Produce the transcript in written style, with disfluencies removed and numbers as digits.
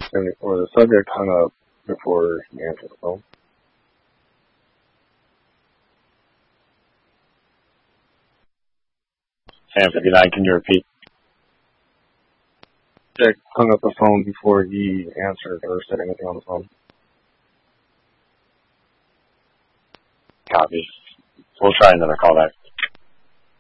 74. The subject hung up before he answered the phone. Sam 59, can you repeat? Subject hung up the phone before he answered or said anything on the phone. Copy. We'll try another call back.